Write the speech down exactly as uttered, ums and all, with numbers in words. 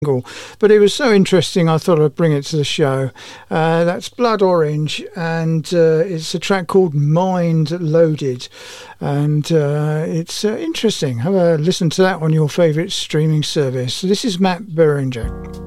but it was so interesting I thought I'd bring it to the show. Uh, that's Blood Orange, and uh, it's a track called Mind Loaded, and uh, it's uh, interesting. Have a listen to that on your favourite streaming service. This is Matt Beringer.